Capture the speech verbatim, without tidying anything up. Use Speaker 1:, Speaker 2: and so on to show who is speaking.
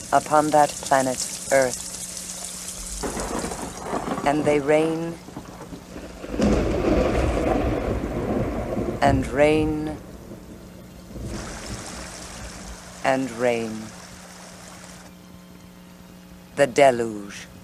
Speaker 1: upon that planet Earth. And they reign and reign and reign. The deluge.